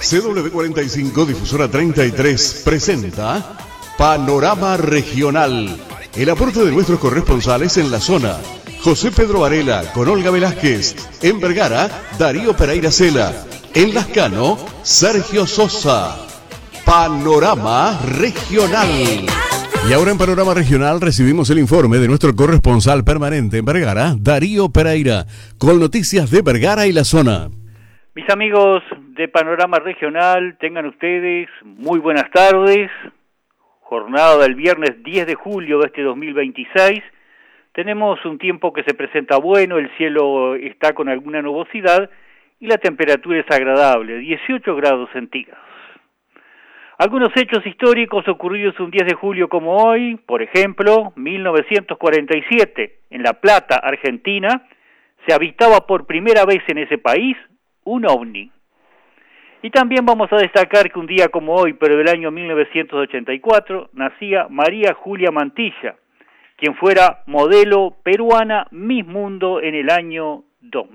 CW45 Difusora 33 presenta Panorama Regional. El aporte de nuestros corresponsales en la zona. José Pedro Varela con Olga Velázquez. En Vergara, Darío Pereira Cela. En Lascano, Sergio Sosa. Panorama Regional. Y ahora en Panorama Regional recibimos el informe de nuestro corresponsal permanente en Vergara, Darío Pereira, con noticias de Vergara y la zona. Mis amigos de Panorama Regional, tengan ustedes muy buenas tardes. Jornada del viernes 10 de julio de este 2026. Tenemos un tiempo que se presenta bueno, el cielo está con alguna nubosidad y la temperatura es agradable, 18 grados centígrados. Algunos hechos históricos ocurridos un 10 de julio como hoy, por ejemplo, 1947, en La Plata, Argentina, se avistaba por primera vez en ese país un ovni. Y también vamos a destacar que un día como hoy, pero del año 1984, nacía María Julia Mantilla, quien fuera modelo peruana Miss Mundo en el año 2000.